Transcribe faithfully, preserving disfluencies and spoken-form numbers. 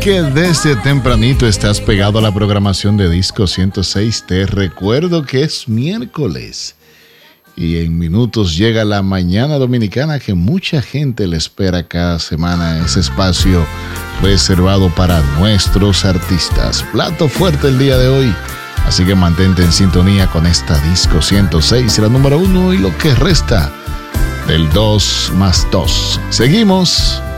que desde tempranito estás pegado a la programación de Disco ciento seis, te recuerdo que es miércoles y en minutos llega la mañana dominicana que mucha gente le espera cada semana, ese espacio reservado para nuestros artistas. Plato fuerte el día de hoy, así que mantente en sintonía con esta Disco ciento seis, la número uno y lo que resta del dos más dos. Seguimos.